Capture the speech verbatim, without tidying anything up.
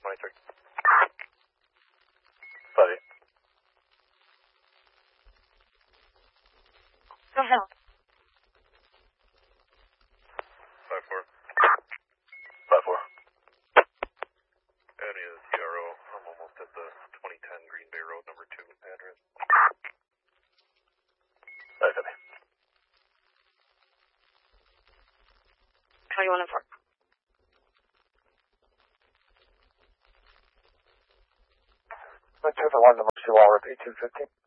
twenty-three. five eight. Go ahead. five four. five four. And is T R O. I'm almost at the twenty ten Green Bay Road, number two address. five copy. twenty-one and four. two for one, number two, I'll repeat two fifty.